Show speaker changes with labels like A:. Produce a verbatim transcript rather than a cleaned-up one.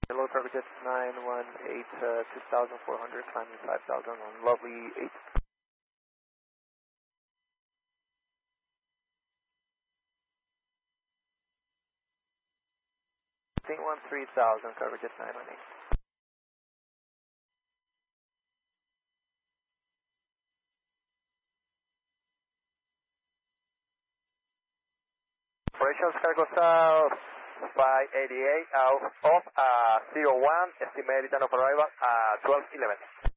A: Hello, Cargo Jet nine one eight, uh, two thousand four hundred, climbing five thousand on lovely eight. Thing one three thousand, Cargo Jet nine one eight. Operations Cargo South five eighty-eight out of uh, zero one, estimated time of arrival uh, twelve eleven.